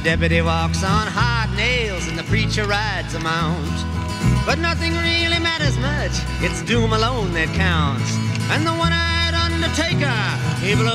deputy walks on hard nails and the preacher rides a mount. But nothing really matters much, it's doom alone that counts. And the one-eyed undertaker, he blows